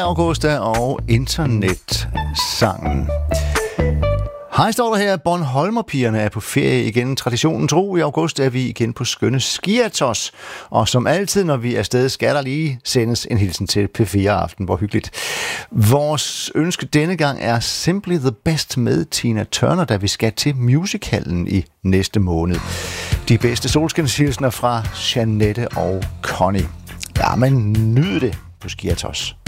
Augusta og internetsangen. Hej, står der her. Bornholmerpigerne er på ferie igen. Traditionen tro, i august er vi igen på skønne Skiatos. Og som altid, når vi er afsted, skal der lige sendes en hilsen til P4 Aften. Hvor hyggeligt. Vores ønske denne gang er Simply the Best med Tina Turner, da vi skal til musicalen i næste måned. De bedste solskinshilsner fra Jeanette og Connie. Ja, men nyd det på Skiatos.